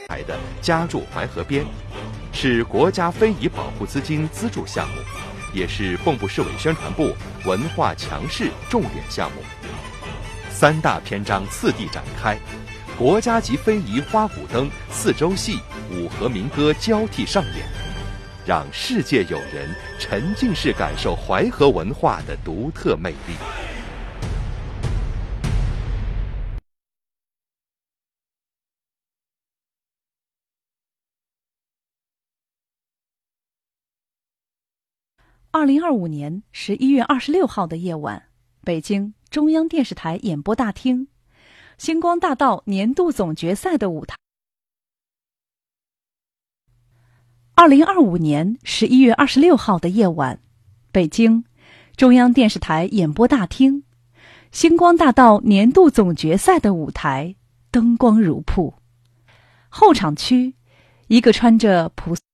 台的家住淮河边，是国家非遗保护资金资助项目，也是蚌埠市委宣传部文化强势重点项目。3大篇章次第展开，国家级非遗花鼓灯、四周戏、五河民歌交替上演，让世界友人沉浸式感受淮河文化的独特魅力。 2025年11月26号的夜晚，北京中央电视台演播大厅，星光大道年度总决赛的舞台。2025年11月26号的夜晚，北京中央电视台演播大厅，星光大道年度总决赛的舞台灯光如瀑。后场区，一个穿着朴素